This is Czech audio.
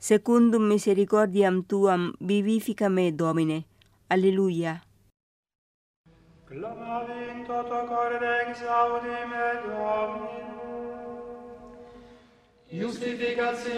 secundum misericordiam tuam vivifica me, Domine. Alleluia. Clamavi toto corde exaudi me Domino. Justificatio